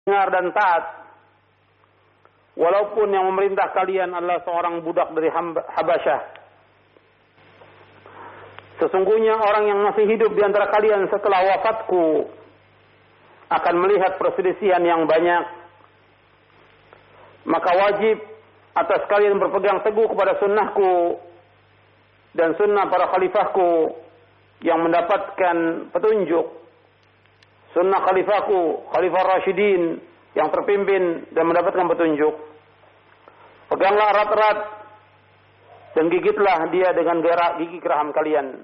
dengar dan taat. Walaupun yang memerintah kalian adalah seorang budak dari Habasyah. Sesungguhnya orang yang masih hidup di antara kalian setelah wafatku akan melihat perselisihan yang banyak. Maka wajib atas kalian berpegang teguh kepada sunnahku dan sunnah para khalifahku yang mendapatkan petunjuk. Sunnah khalifahku, Khalifah Rasyidin yang terpimpin dan mendapatkan petunjuk. Peganglah erat-erat dan gigitlah dia dengan gigi geraham kalian.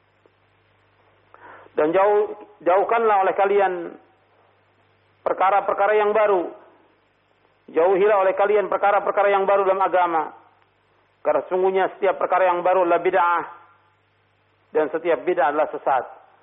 Dan jauhkanlah oleh kalian perkara-perkara yang baru. Jauhilah oleh kalian perkara-perkara yang baru dalam agama. Karena sungguhnya setiap perkara yang baru adalah bid'ah. Dan setiap bid'ah adalah sesat.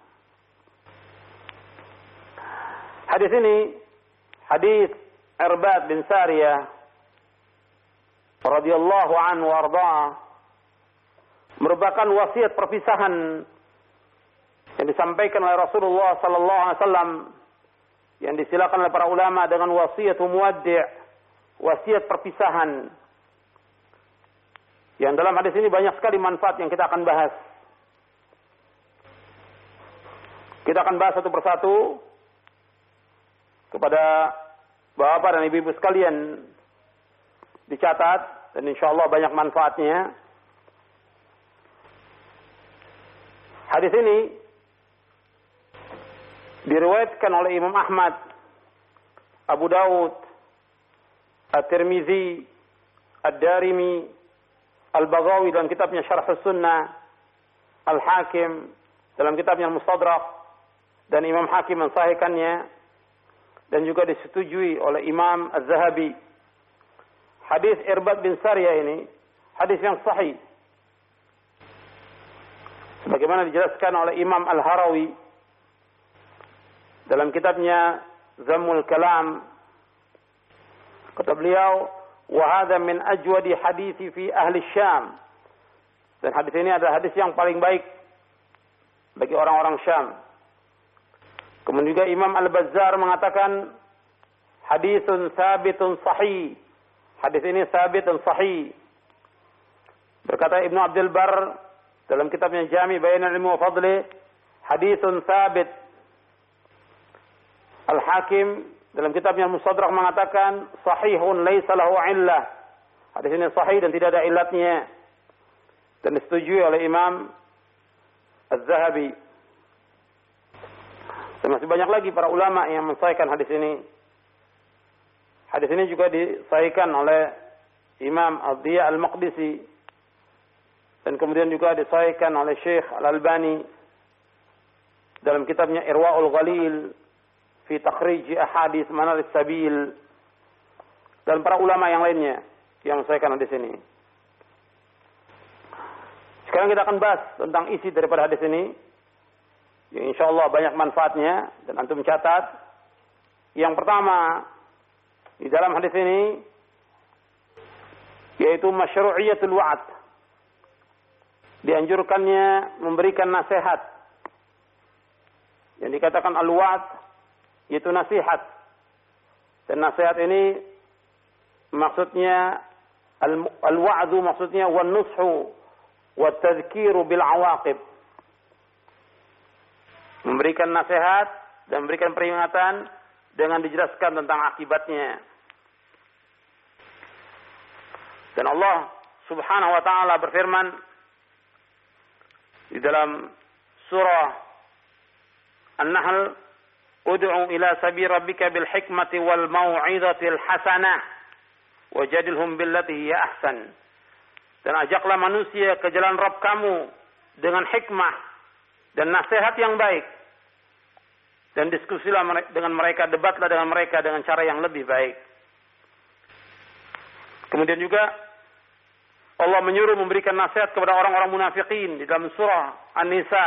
Hadis ini, hadis Irbad bin Sariyah radhiyallahu anhu warḍa'ah, merupakan wasiat perpisahan yang disampaikan oleh Rasulullah sallallahu alaihi wasallam, yang disilakan oleh para ulama dengan wasiat muwaddi', wasiat perpisahan. Yang dalam hadis ini banyak sekali manfaat yang kita akan bahas. Kita akan bahas satu persatu kepada bapak dan ibu-ibu sekalian, dicatat dan insyaallah banyak manfaatnya. Hadis ini diriwayatkan oleh Imam Ahmad, Abu Daud, At-Tirmizi, Ad-Darimi, Al-Baghawi dalam kitabnya Syarh As-Sunnah, Al-Hakim dalam kitabnya Al-Mustadrak, dan Imam Hakim mensahihkannya dan juga disetujui oleh Imam Az-Zahabi. Hadis Irbad bin Sariyah ini hadis yang sahih, sebagaimana dijelaskan oleh Imam Al-Harawi dalam kitabnya Zammul Kalam. Kata beliau, wa hadha min ajwadi hadithi fi ahli Syam. Dan hadis ini adalah hadis yang paling baik bagi orang-orang Syam. Kemudian juga Imam Al-Bazzar mengatakan hadisun sabitun sahih. Hadis ini sabit dan sahih. Berkata Ibnu Abdul Barr dalam kitabnya Jami' Bayan al-Ilmi wa Fadli, hadisun sabit. Al-Hakim dalam kitabnya Mustadrak mengatakan sahihun laisa lahu illah. Hadis ini sahih dan tidak ada illatnya. Dan disetujui oleh Imam Az-Zahabi. Dan masih banyak lagi para ulama yang mensahihkan hadis ini. Hadis ini juga disahihkan oleh Imam Ad-Diya Al-Maqdisi. Dan kemudian juga disahihkan oleh Syekh Al-Albani dalam kitabnya Irwaul Ghalil fi takhrij ahadits Manar as-Sabil, dan para ulama yang lainnya yang mensahihkan hadis ini. Sekarang kita akan bahas tentang isi daripada hadis ini, yang insyaallah banyak manfaatnya dan antum catat. Yang pertama di dalam hadis ini yaitu masyru'iyatul wa'd, dianjurkannya memberikan nasihat. Yang dikatakan al-wa'd yaitu nasihat. Dan nasihat ini maksudnya al-wa'du maksudnya wan-nushu wat-tadhkiru bil awaqib. Memberikan nasihat dan memberikan peringatan dengan dijelaskan tentang akibatnya. Dan Allah Subhanahu wa taala berfirman di dalam surah An-Nahl, "Ud'u ila sabil rabbika bil hikmati wal mau'izatil hasanah wajadilhum billati hiya ahsan." Dan ajaklah manusia ke jalan Rabb kamu dengan hikmah dan nasihat yang baik. Dan diskusilah dengan mereka, debatlah dengan mereka dengan cara yang lebih baik. Kemudian juga Allah menyuruh memberikan nasihat kepada orang-orang munafikin di dalam surah An-Nisa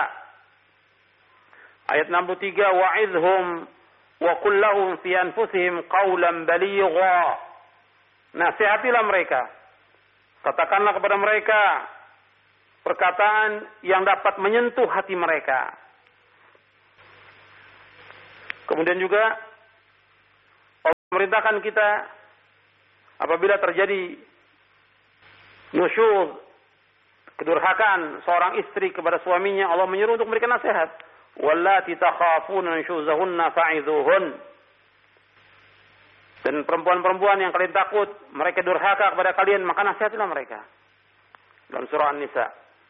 ayat 63, "Wa'idhum wa qul lahum fi anfusihim qawlan baligha." Nasihatilah mereka. Katakanlah kepada mereka perkataan yang dapat menyentuh hati mereka. Kemudian juga Allah memerintahkan kita apabila terjadi nusyuz, kedurhakaan seorang istri kepada suaminya, Allah menyuruh untuk memberikan nasihat. Wallati takhafuna nusyuzahunna fa'idhuhun. Dan perempuan-perempuan yang kalian takut mereka durhaka kepada kalian, maka nasihatilah mereka. Dalam surah An-Nisa.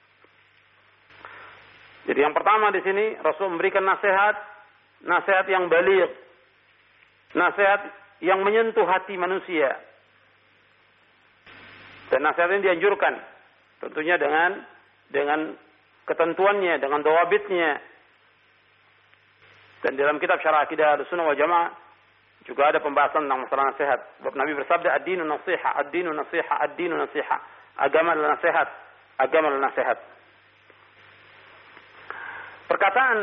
Jadi yang pertama di sini Rasul memberikan nasihat yang baligh, nasihat yang menyentuh hati manusia. Dan nasihat ini dianjurkan, tentunya dengan ketentuannya, dengan dawabitnya. Dan dalam kitab Syarah Aqidah Ahlussunnah wal Jamaah juga ada pembahasan tentang masalah nasihat. Sebab Nabi bersabda, ad-dinu nasiha, ad-dinu nasiha, ad-dinu nasiha. Agama adalah nasihat, agama adalah nasihat. Perkataan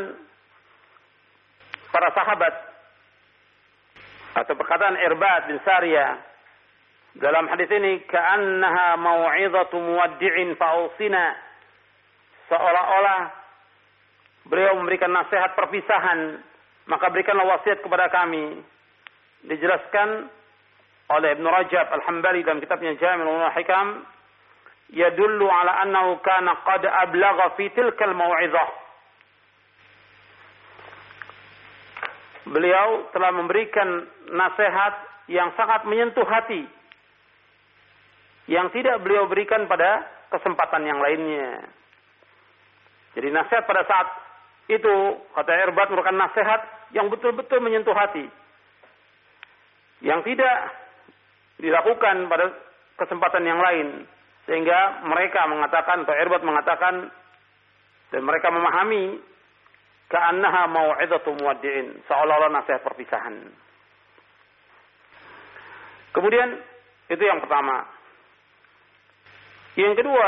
para sahabat atau perkataan Irbad bin Sariyah dalam hadis ini, ka'annaha mau'izatu muwaddi'in fa'usina, seolah-olah beliau memberikan nasihat perpisahan, maka berikanlah wasiat kepada kami. Dijelaskan oleh Ibn Rajab Al-Hambali dalam kitabnya Jami' Ulumul Hikam, yadullu ala annahu kana qad ablagha fi tilkal mau'izah. Beliau telah memberikan nasihat yang sangat menyentuh hati, yang tidak beliau berikan pada kesempatan yang lainnya. Jadi nasihat pada saat itu, kata Irbad, merupakan nasihat yang betul-betul menyentuh hati, yang tidak dilakukan pada kesempatan yang lain. Sehingga mereka mengatakan, atau Irbad mengatakan, dan mereka memahami, ka'annaha mau'izatu muwaddi'in, seolah-olah nasihat perpisahan. Kemudian, itu yang pertama. Yang kedua,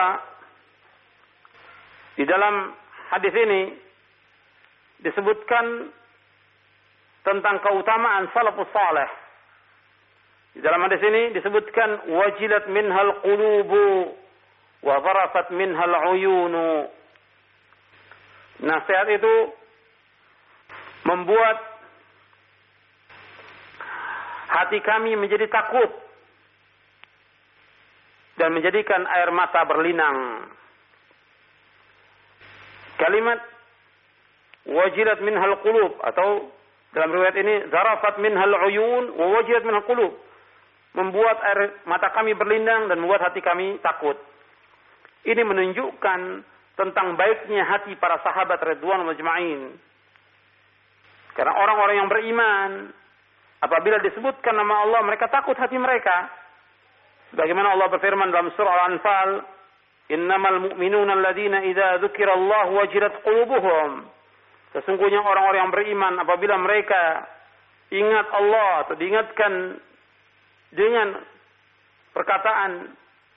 di dalam hadis ini disebutkan tentang keutamaan salafus saleh. Di dalam hadis ini disebutkan wajilat minhal qulubu wa dharafat minhal uyunu. Nasihat itu membuat hati kami menjadi takut dan menjadikan air mata berlinang. Kalimat wajilat minhal qulub, atau dalam riwayat ini zarafat minhal uyun wa wajilat minhal qulub, membuat air mata kami berlinang dan membuat hati kami takut. Ini menunjukkan tentang baiknya hati para sahabat radhiyallahu majma'in. Karena orang-orang yang beriman, apabila disebutkan nama Allah, mereka takut hati mereka. Sebagaimana Allah berfirman dalam surah Al-Anfal, innamal mu'minuna alladhina idza dzukirallahu wajilat qulubuhum. Sesungguhnya orang-orang yang beriman apabila mereka ingat Allah atau diingatkan dengan perkataan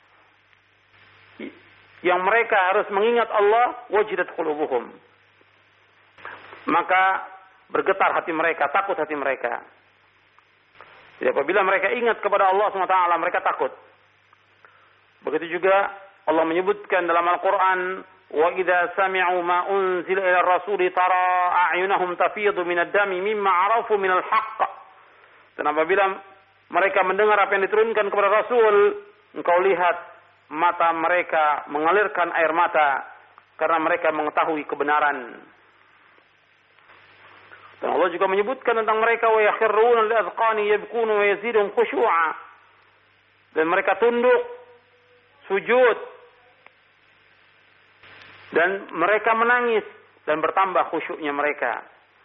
yang mereka harus mengingat Allah, wajilat qulubuhum, maka bergetar hati mereka, takut hati mereka. Jadi apabila mereka ingat kepada Allah SWT, mereka takut. Begitu juga Allah menyebutkan dalam Al-Quran, wa idza sami'u ma unzila ila rasuli tara a'yunahum tafidu minad dami mimma arafu minal haqq. Dan apabila mereka mendengar apa yang diturunkan kepada Rasul, engkau lihat mata mereka mengalirkan air mata karena mereka mengetahui kebenaran. Dan Allah juga menyebutkan tentang mereka, wa yakhruna lil azqani yabkunu wa yazidum khushu'a. Dan mereka tunduk, sujud, dan mereka menangis dan bertambah khusyuknya mereka.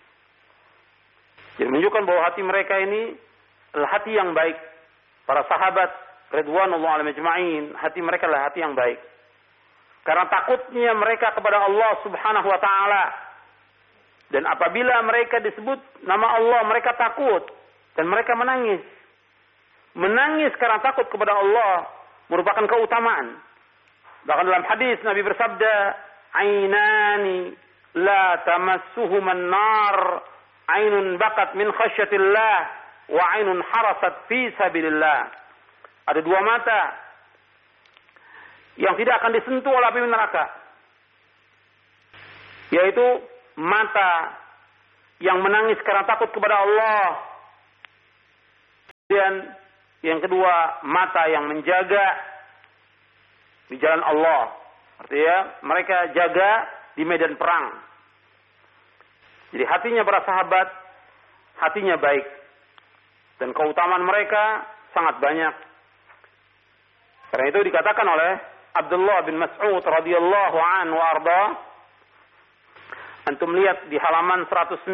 Jadi menunjukkan bahwa hati mereka ini adalah hati yang baik. Para sahabat ridwanullah alaihi majma'in, hati mereka adalah hati yang baik. Karena takutnya mereka kepada Allah Subhanahu wa taala. Dan apabila mereka disebut nama Allah, mereka takut dan mereka menangis. Menangis karena takut kepada Allah merupakan keutamaan. Bahkan dalam hadis Nabi bersabda, "Ainani la tamassuhuma an-nar, ainun bakat min khasyatillah wa ainun harasat fi sabilillah." Ada dua mata yang tidak akan disentuh oleh api neraka, yaitu mata yang menangis karena takut kepada Allah, Dan yang kedua, mata yang menjaga di jalan Allah. Artinya mereka jaga di medan perang. Jadi hatinya para sahabat, hatinya baik. Dan keutamaan mereka sangat banyak. Karena itu dikatakan oleh Abdullah bin Mas'ud radhiyallahu anhu wa arda, antum lihat di halaman 109.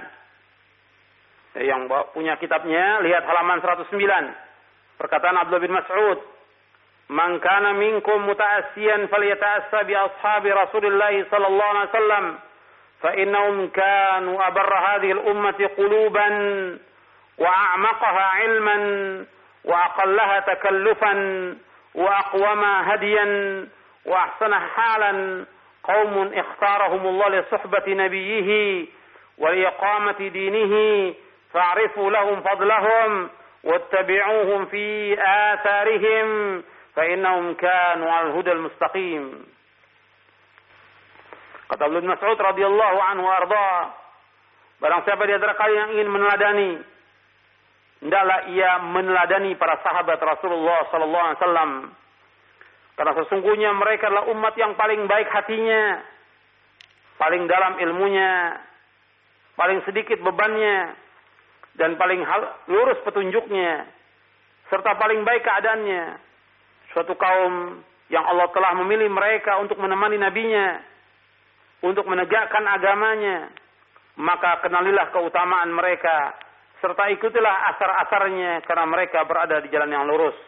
Yang punya kitabnya, lihat halaman 109. Perkataan Abdullah bin Mas'ud, "Man kana minkum muta'assiyan falyata'assa bi ashabi Rasulillah sallallahu alaihi wasallam, fa innahum kanu abarra hadhihi al-ummati quluban wa a'maqaha 'ilman wa aqallaha takallufan wa aqwama hadiyan wa ahsana halan qaumun ikhtarahumullah li suhbati nabiyhi wa li iqamati dinihi fa'rifu lahum fadlahum wattabi'uhum fi atharihim fa innahum kanu 'alal hudal mustaqim." Kata Ibnu Mas'ud radhiyallahu anhu arda, barang siapa di antara kalian yang ingin meneladani, hendaklah ia meneladani para sahabat Rasulullah sallallahu alaihi wasallam. Karena sesungguhnya mereka adalah umat yang paling baik hatinya, paling dalam ilmunya, paling sedikit bebannya, dan paling lurus petunjuknya, serta paling baik keadaannya. Suatu kaum yang Allah telah memilih mereka untuk menemani nabinya, untuk menegakkan agamanya, maka kenalilah keutamaan mereka, serta ikutilah asar-asarnya, karena mereka berada di jalan yang lurus.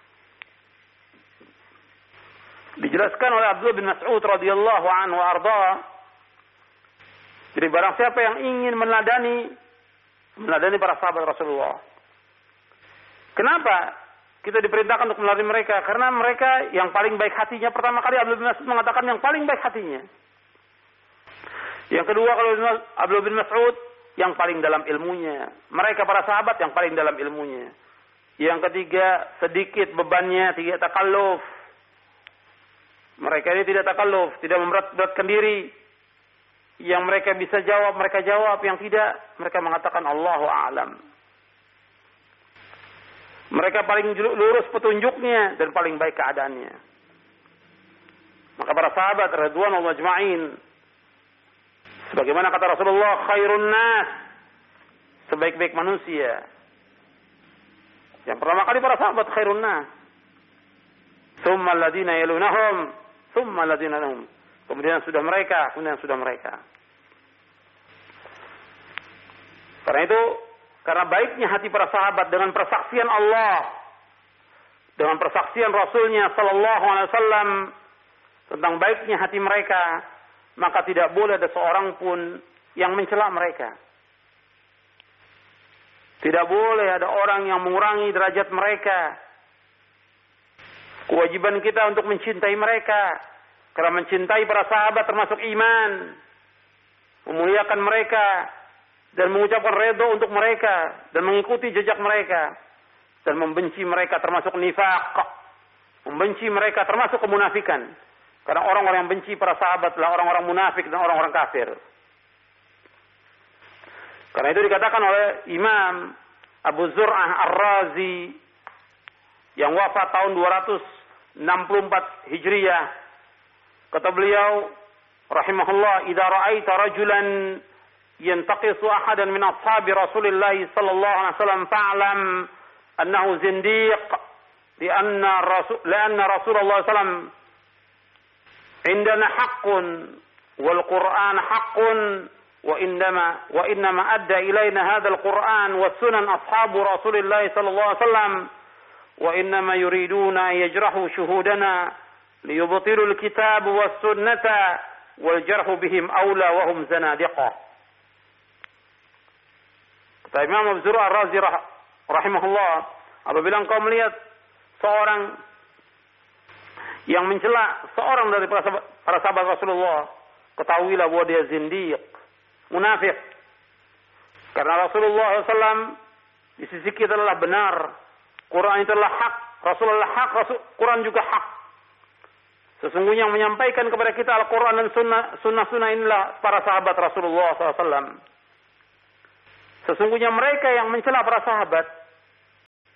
Dijelaskan oleh Abdullah bin Mas'ud radhiyallahu anhu arda, jadi barang siapa yang ingin meneladani para sahabat Rasulullah. Kenapa kita diperintahkan untuk meneladani mereka? Karena mereka yang paling baik hatinya. Pertama kali Abdullah bin Mas'ud mengatakan yang paling baik hatinya. Yang kedua, kalau Abdullah bin Mas'ud, yang paling dalam ilmunya. Mereka para sahabat yang paling dalam ilmunya. Yang ketiga, sedikit bebannya, tidak takalluf. Mereka ini tidak takalluf, tidak memberat-beratkan diri. Yang mereka bisa jawab, mereka jawab. Yang tidak, mereka mengatakan Allahu a'lam. Mereka paling lurus petunjuknya dan paling baik keadaannya. Maka para sahabat radhiyallahu ajma'in, sebagaimana kata Rasulullah, khairun nas, sebaik-baik manusia. Yang pertama kali para sahabat khairun nas. Tsumma alladziina yalunahum, tsumma alladziina lahum. Kemudian sudah mereka. Karena itu, karena baiknya hati para sahabat dengan persaksian Allah, dengan persaksian Rasulnya sallallahu alaihi wasallam tentang baiknya hati mereka, maka tidak boleh ada seorang pun yang mencela mereka. Tidak boleh ada orang yang mengurangi derajat mereka. Kewajiban kita untuk mencintai mereka. Karena mencintai para sahabat termasuk iman. Memuliakan mereka. Dan mengucapkan redha untuk mereka. Dan mengikuti jejak mereka. Dan membenci mereka termasuk nifaq. Membenci mereka termasuk kemunafikan. Karena orang-orang yang benci para sahabat adalah orang-orang munafik dan orang-orang kafir. Karena itu dikatakan oleh Imam Abu Zur'ah Ar-Razi yang wafat tahun 264 Hijriyah. Kata beliau, rahimahullah, "Idza ra'aita rajulan yantaqisu ahadan min ashabi Rasulillah sallallahu alaihi wasallam fa'lam annahu zindiq lianna Rasulullah sallallahu alaihi wasallam عندنا حق والقرآن حق وإنما أدى إلينا هذا القرآن والسنن أصحاب رسول الله صلى الله عليه وسلم وإنما يريدون أن يجرحوا شهودنا ليبطلوا الكتاب والسنة والجرح بهم أولى وهم زنادقة." Kata Imam Abu Zur'ah Ar-Razi rahimahullah, apabila engkau melihat seorang yang mencela seorang dari para sahabat Rasulullah, ketahuilah bahwa dia zindiq, munafik. Karena Rasulullah SAW di sisi kita adalah benar. Quran itu adalah hak. Rasulullah hak, Quran juga hak. Sesungguhnya yang menyampaikan kepada kita Al-Quran dan sunnah-sunnah inilah para sahabat Rasulullah SAW. Sesungguhnya mereka yang mencela para sahabat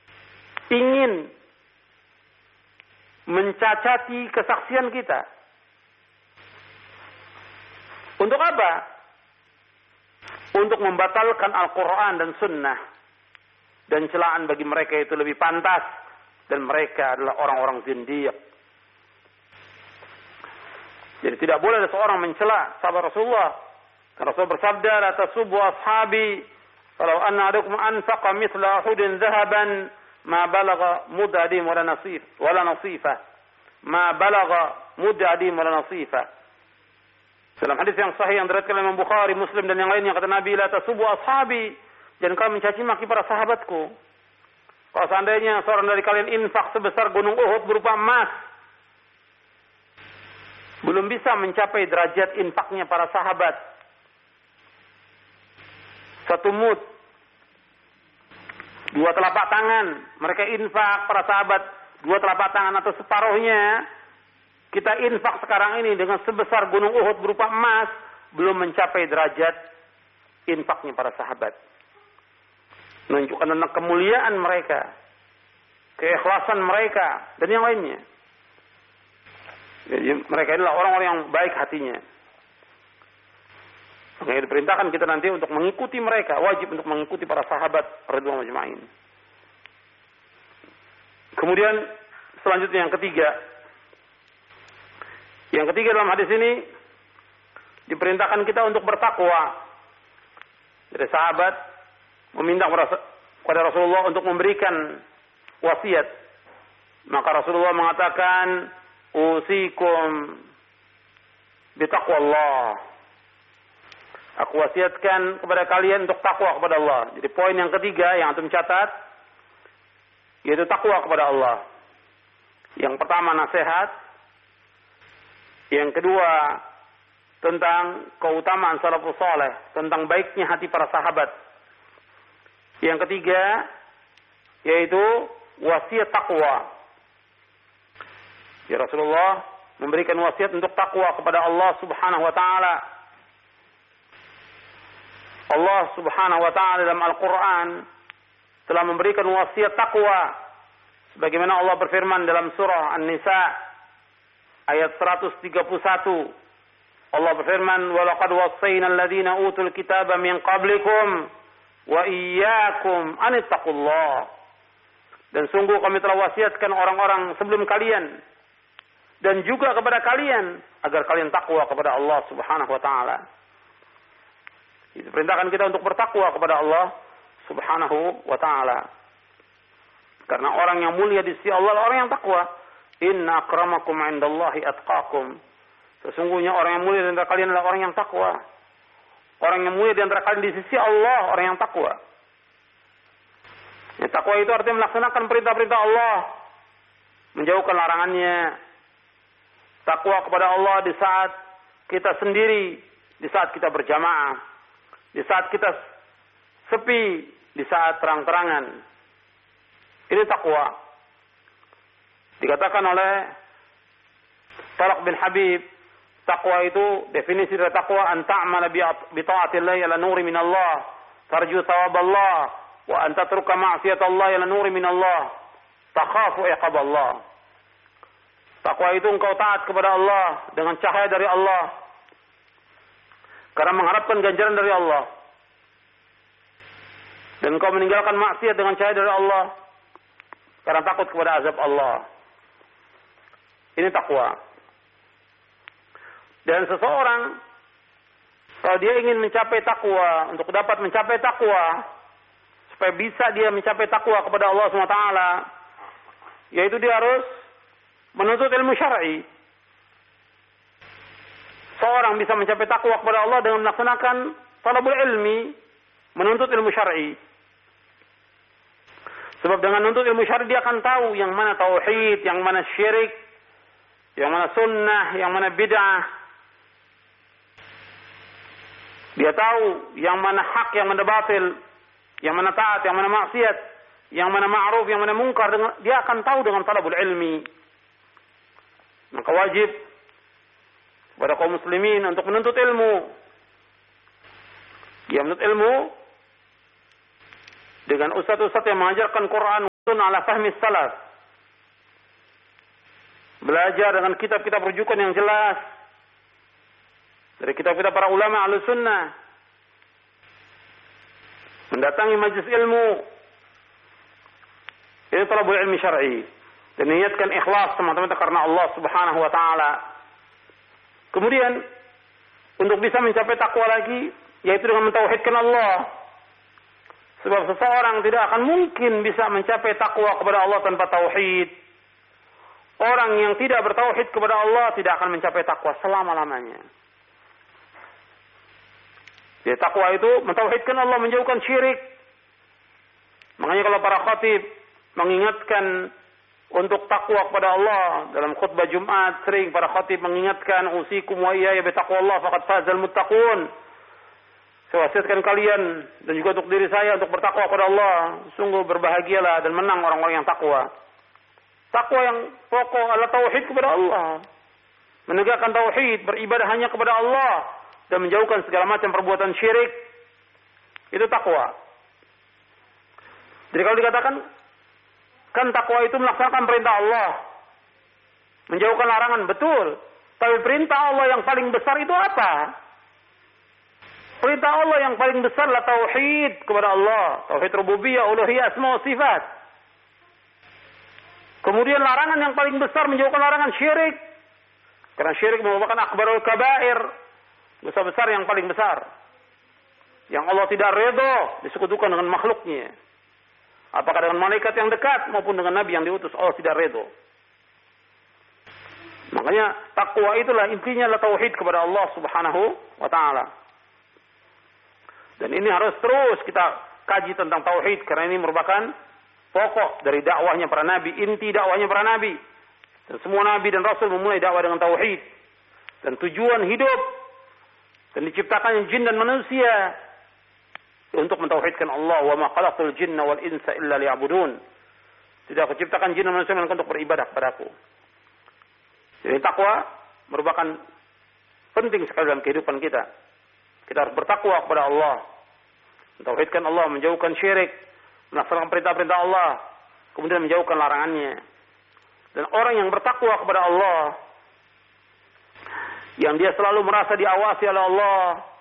ingin mencacati kesaksian kita. Untuk apa? Untuk membatalkan Al-Quran dan Sunnah. Dan celaan bagi mereka itu lebih pantas. Dan mereka adalah orang-orang zindiq. Jadi tidak boleh ada seorang mencela sahabat Rasulullah. Karena Rasul bersabda, la tasubbu ashabi, kalau anna ahadukum anfaqa mithla Uhudin dhahaban, ma balagha mudda adim wala nasifah. Ma balagha mudda adim wala nasifah. Dalam hadis yang sahih yang diriwayatkan oleh Imam Bukhari, Muslim dan yang lainnya, kata Nabi, la tasubbu ashabi, jangan kau mencaci maki para sahabatku. Kalau seandainya seorang dari kalian infak sebesar gunung Uhud berupa emas, belum bisa mencapai derajat infaknya para sahabat. Satu mud, 2 telapak tangan, mereka infak para sahabat 2 telapak tangan atau separuhnya. Kita infak sekarang ini dengan sebesar gunung Uhud berupa emas, belum mencapai derajat infaknya para sahabat. Menunjukkan tentang kemuliaan mereka, keikhlasan mereka, dan yang lainnya. Jadi mereka inilah orang-orang yang baik hatinya. Makanya diperintahkan kita nanti untuk mengikuti mereka, wajib untuk mengikuti para sahabat radhiyallahu ajma'in. Kemudian selanjutnya yang ketiga. Yang ketiga dalam hadis ini diperintahkan kita untuk bertakwa. Jadi sahabat meminta kepada Rasulullah untuk memberikan wasiat. Maka Rasulullah mengatakan, usikum bitaqwallah. Aku wasiatkan kepada kalian untuk takwa kepada Allah. Jadi poin yang ketiga yang antum catat, yaitu takwa kepada Allah. Yang pertama nasihat. Yang kedua tentang keutamaan salafus saleh, tentang baiknya hati para sahabat. Yang ketiga yaitu wasiat takwa. Ya, Rasulullah memberikan wasiat untuk takwa kepada Allah Subhanahu wa taala. Allah Subhanahu wa taala dalam Al-Qur'an telah memberikan wasiat takwa sebagaimana Allah berfirman dalam surah An-Nisa ayat 131. Allah berfirman, "Wa laqad wassayna alladziina utul kitaba min qablikum wa iyyakum an ittaqullah." Dan sungguh kami telah wasiatkan orang-orang sebelum kalian dan juga kepada kalian agar kalian takwa kepada Allah Subhanahu wa taala. Itu perintahkan kita untuk bertakwa kepada Allah Subhanahu wa taala. Karena orang yang mulia di sisi Allah adalah orang yang takwa. Inna akramakum indallahi atqakum. Sesungguhnya orang yang mulia di antara kalian adalah orang yang takwa. Orang yang mulia di antara kalian di sisi Allah orang yang takwa. Ya, takwa itu artinya melaksanakan perintah-perintah Allah, menjauhkan larangannya. Takwa kepada Allah di saat kita sendiri, di saat kita berjamaah, di saat kita sepi, di saat terang-terangan. Ini takwa. Dikatakan oleh Talaq bin Habib, takwa itu, definisi dari takwa, an ta'mala bi ta'atillahi ala nuri min Allah, tarju thawab Allah, wa an tatruka ma'siyat Allah ala nuri min Allah, takhafu iqab Allah. Takwa itu engkau taat kepada Allah dengan cahaya dari Allah, karena mengharapkan ganjaran dari Allah. Dan engkau meninggalkan maksiat dengan cahaya dari Allah, karena takut kepada azab Allah. Ini takwa. Dan seseorang kalau dia ingin mencapai takwa, untuk dapat mencapai takwa, supaya bisa dia mencapai takwa kepada Allah SWT, yaitu dia harus menuntut ilmu syar'i. Seorang bisa mencapai takwa kepada Allah dengan melaksanakan talabul ilmi, menuntut ilmu syar'i. Sebab dengan menuntut ilmu syar'i dia akan tahu yang mana tauhid, yang mana syirik, yang mana sunnah, yang mana bid'ah. Dia tahu yang mana hak, yang mana batil, yang mana taat, yang mana maksiat, yang mana ma'ruf, yang mana mungkar. Dia akan tahu dengan talabul ilmi. Maka wajib kepada kaum muslimin untuk menuntut ilmu. Dia menuntut ilmu dengan ustaz-ustaz yang mengajarkan Quran ala fahmi salaf. Belajar dengan kitab-kitab rujukan yang jelas dari kitab-kitab para ulama Ahlussunnah. Mendatangi majelis ilmu. Ini talabul ilmi syar'i. Dan niatkan ikhlas semata-mata karena Allah Subhanahu wa taala. Kemudian untuk bisa mencapai takwa lagi yaitu dengan mentauhidkan Allah. Sebab seseorang tidak akan mungkin bisa mencapai takwa kepada Allah tanpa tauhid. Orang yang tidak bertauhid kepada Allah tidak akan mencapai takwa selama-lamanya. Jadi takwa itu mentauhidkan Allah, menjauhkan syirik. Makanya kalau para khatib mengingatkan untuk takwa kepada Allah dalam khutbah Jumat, sering para khatib mengingatkan usikum wa iyaya bitaqwallah faqad fazal muttaqun. Saya wasiatkan kalian dan juga untuk diri saya untuk bertakwa kepada Allah. Sungguh berbahagialah dan menang orang-orang yang takwa. Takwa yang pokok adalah tauhid kepada Allah. Menegakkan tauhid, beribadah hanya kepada Allah dan menjauhkan segala macam perbuatan syirik. Itu takwa. Jadi kalau dikatakan kan takwa itu melaksanakan perintah Allah, menjauhkan larangan, betul. Tapi perintah Allah yang paling besar itu apa? Perintah Allah yang paling besar adalah tauhid kepada Allah, tauhid rububiyah, uluhiyah, asma wa sifat. Kemudian larangan yang paling besar menjauhkan larangan syirik. Karena syirik merupakan akbarul kabair, dosa besar yang paling besar. Yang Allah tidak redha disekutukan dengan makhluknya. Apakah dengan malaikat yang dekat maupun dengan nabi yang diutus, Allah tidak redha. Makanya takwa itulah intinya adalah tauhid kepada Allah Subhanahu wa taala. Dan ini harus terus kita kaji tentang tauhid karena ini merupakan pokok dari dakwahnya para nabi, inti dakwahnya para nabi. Dan semua nabi dan rasul memulai dakwah dengan tauhid. Dan tujuan hidup dan diciptakannya jin dan manusia untuk mentauhidkan Allah. Wa ma khalaqtul jinna wal insa illa liya'budun. Tidak aku ciptakan jin dan manusia melainkan untuk beribadah kepadaku. Jadi takwa merupakan penting sekali dalam kehidupan kita. Kita harus bertakwa kepada Allah. Mentauhidkan Allah, menjauhkan syirik, melaksanakan perintah-perintah Allah, kemudian menjauhkan larangannya. Dan orang yang bertakwa kepada Allah, yang dia selalu merasa diawasi oleh Allah,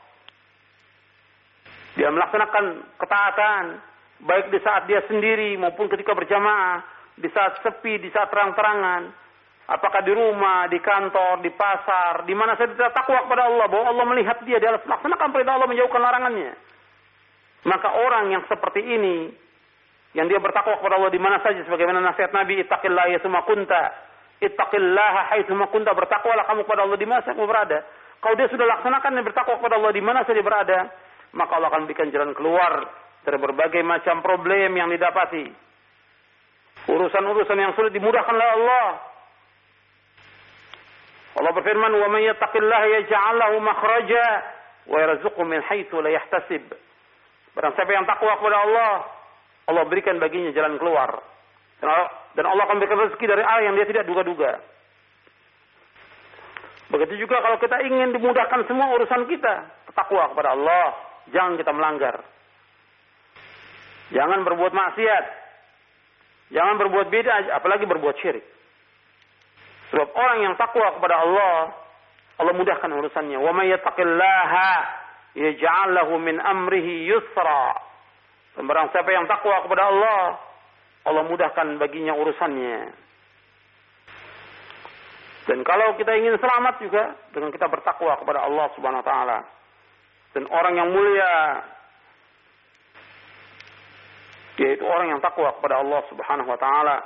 dia melaksanakan ketaatan, baik di saat dia sendiri maupun ketika berjamaah, di saat sepi, di saat terang-terangan, apakah di rumah, di kantor, di pasar, di mana saja dia takwa kepada Allah, bahwa Allah melihat dia harus melaksanakan perintah Allah, menjauhkan larangannya. Maka orang yang seperti ini, yang dia bertakwa kepada Allah di mana saja, sebagaimana nasihat Nabi, ittaqillaha haitsu ma kunta, ittaqillaha haitsu ma kunta, bertakwalah kamu kepada Allah di mana saja kamu berada. Kalau dia sudah laksanakan dan bertakwa kepada Allah di mana saja berada, maka Allah akan berikan jalan keluar dari berbagai macam problem yang didapati. Urusan-urusan yang sulit dimudahkan oleh Allah. Allah berfirman, "Wa may yattaqillaha yaj'al lahu makhraja wa yarzuqhu min haitsu la yahtasib." Barang siapa yang takwa kepada Allah, Allah berikan baginya jalan keluar. Dan Allah akan berikan rezeki dari arah yang dia tidak duga-duga. Begitu juga kalau kita ingin dimudahkan semua urusan kita, takwa kepada Allah, jangan kita melanggar. Jangan berbuat maksiat. Jangan berbuat bid'ah, apalagi berbuat syirik. Sebab orang yang takwa kepada Allah, Allah mudahkan urusannya. Wa may yattaqillaha yaj'al lahu min amrihi yusra. Barang siapa yang takwa kepada Allah, Allah mudahkan baginya urusannya. Dan kalau kita ingin selamat juga dengan kita bertakwa kepada Allah Subhanahu wa taala. Dan orang yang mulia yaitu orang yang takwa kepada Allah Subhanahu wa taala.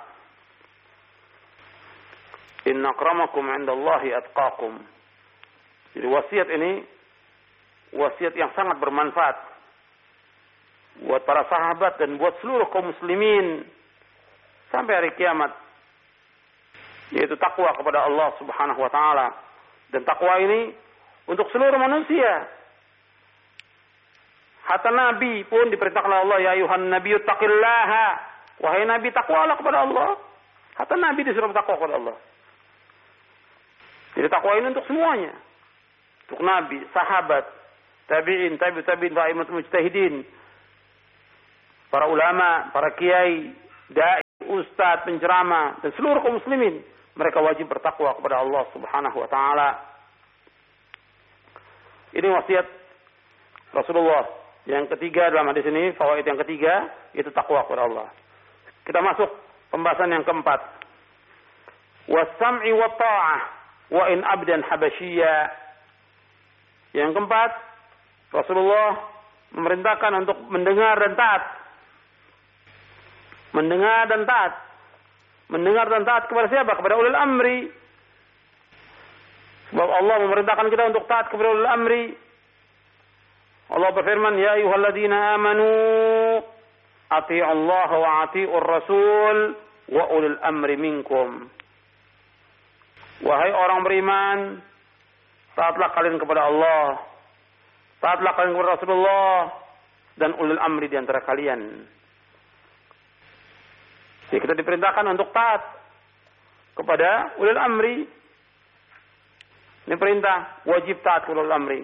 Inna akramakum 'indallahi atqakum. Jadi wasiat ini wasiat yang sangat bermanfaat buat para sahabat dan buat seluruh kaum muslimin sampai hari kiamat. Yaitu takwa kepada Allah Subhanahu wa taala. Dan takwa ini untuk seluruh manusia. Hatta Nabi pun diperintahkan oleh Allah, ya ayuhan nabiyyu taqillaha. Wahai Nabi, takwalah kepada Allah. Hatta Nabi disuruh bertakwa kepada Allah. Jadi takwa ini untuk semuanya. Untuk Nabi, sahabat, tabi'in, tabi'in, ta'imat mujtahidin, para ulama, para kiai, dai. ustadz, penceramah, dan seluruh kaum muslimin. Mereka wajib bertakwa kepada Allah Subhanahu wa taala. Ini wasiat Rasulullah. Yang ketiga dalam hadis ini, fawaid yang ketiga, itu takwa kepada Allah. Kita masuk pembahasan yang keempat. Was-sam'i wa ta'ah wa in abdan habasyiyya. Yang keempat, Rasulullah memerintahkan untuk mendengar dan taat. Mendengar dan taat. Mendengar dan taat kepada siapa? Kepada ulil amri. Sebab Allah memerintahkan kita untuk taat kepada ulil amri. Allah berfirman, ya ayyuhalladzina amanu ati'u Allah wa ati'ur rasul wa ulil amri minkum. Wahai orang beriman, taatlah kalian kepada Allah, taatlah kalian kepada Rasulullah dan ulil amri di antara kalian. Jadi kita diperintahkan untuk taat kepada ulil amri. Ini perintah, wajib taat kepada ulil amri.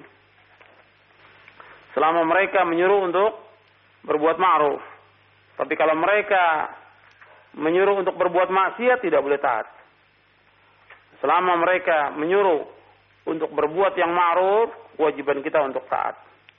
Selama mereka menyuruh untuk berbuat ma'ruf. Tapi kalau mereka menyuruh untuk berbuat maksiat, tidak boleh taat. Selama mereka menyuruh untuk berbuat yang ma'ruf, kewajiban kita untuk taat.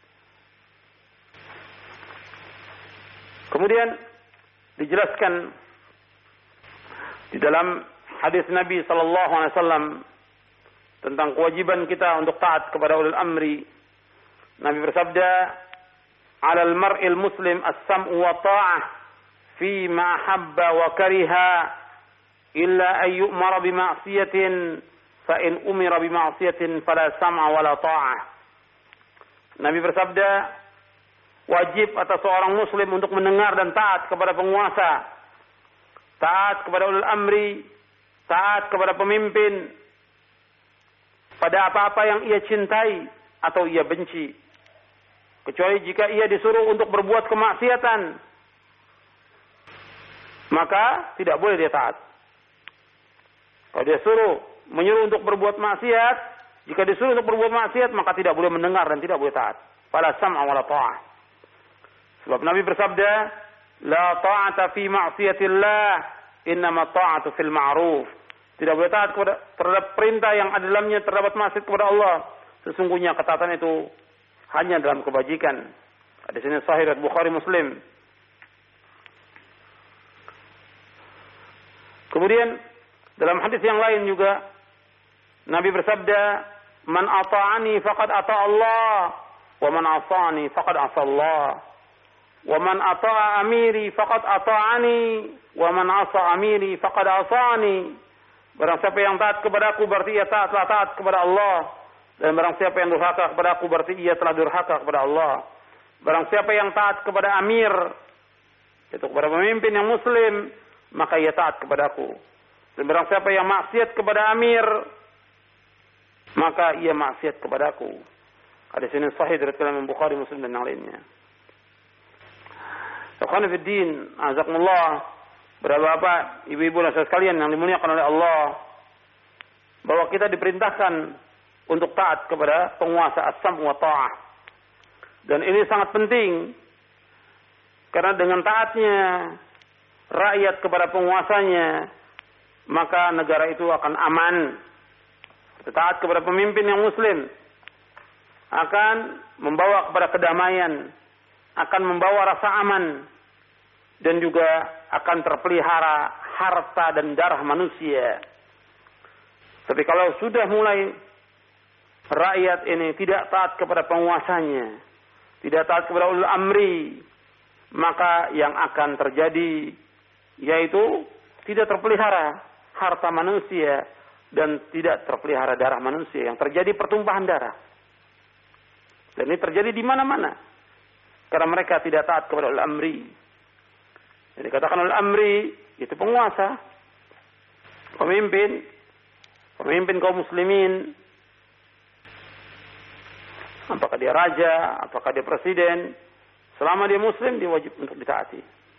Kemudian dijelaskan di dalam hadis Nabi sallallahu alaihi wasallam tentang kewajiban kita untuk taat kepada ulil amri. Nabi bersabda, "'Alal mar'il muslim as-sam'u wa ta'ah fi ma habba wa kariha illa ay yu'mara bi ma'siyatin fa in umira bi ma'siyatin fala sam'a wala ta'ah." Nabi bersabda, wajib atas seorang muslim untuk mendengar dan taat kepada penguasa, taat kepada ulil amri, taat kepada pemimpin pada apa-apa yang ia cintai atau ia benci. Kecuali jika ia disuruh untuk berbuat kemaksiatan, maka tidak boleh dia taat. Kalau dia menyuruh untuk berbuat maksiat, jika disuruh untuk berbuat maksiat, maka tidak boleh mendengar dan tidak boleh taat. Fala sam'a wala ta'ah. Sebab Nabi bersabda, la ta'ata fi ma'siyatillah, innama ta'atu fil ma'ruf. Tidak boleh taat terhadap perintah yang ada dalamnya terdapat maksiat kepada Allah. Sesungguhnya ketaatan itu hanya dalam kebajikan. Di sini sahih riwayat Bukhari Muslim. Kemudian dalam hadis yang lain juga Nabi bersabda, "Man ata'ani faqad ata' Allah, wa man 'asani faqad 'asa Allah. Wa man ata'a amiri faqad ata'ani, wa man 'asa amiri faqad 'asani." Barang siapa yang taat kepadaku berarti ia telah taat kepada Allah. Dan barang siapa yang durhaka kepada aku berarti ia telah durhaka kepada Allah. Barang siapa yang taat kepada amir, itu kepada pemimpin yang muslim, maka ia taat kepada aku. Dan barang siapa yang maksiat kepada amir, maka ia maksiat kepada aku. Hadis ini sahih dari Imam Bukhari, Muslim dan yang lainnya. Ikhwan fiddin, azakumullah, bapak, ibu-ibu dan saudara sekalian yang dimuliakan oleh Allah, bahwa kita diperintahkan untuk taat kepada penguasa, as-sam' wa ta'ah. Dan ini sangat penting, karena dengan taatnya rakyat kepada penguasanya, maka negara itu akan aman. Taat kepada pemimpin yang muslim akan membawa kepada kedamaian, akan membawa rasa aman, dan juga akan terpelihara harta dan darah manusia. Tapi kalau sudah mulai rakyat ini tidak taat kepada penguasanya, tidak taat kepada ulul amri, maka yang akan terjadi yaitu tidak terpelihara harta manusia dan tidak terpelihara darah manusia, yang terjadi pertumpahan darah. Dan ini terjadi di mana-mana karena mereka tidak taat kepada ulul amri. Jadi katakan ulul amri itu penguasa, pemimpin kaum muslimin. Apakah dia raja, apakah dia presiden, selama dia muslim, dia wajib untuk ditaati.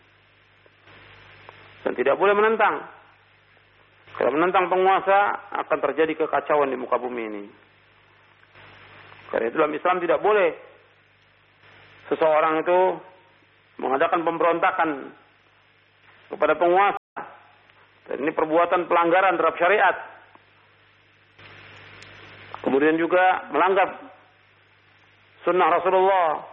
Dan tidak boleh menentang. Kalau menentang penguasa, akan terjadi kekacauan di muka bumi ini. Karena itu dalam Islam tidak boleh seseorang itu mengadakan pemberontakan kepada penguasa Dan ini perbuatan pelanggaran terhadap syariat. Kemudian juga melanggar sunnah Rasulullah.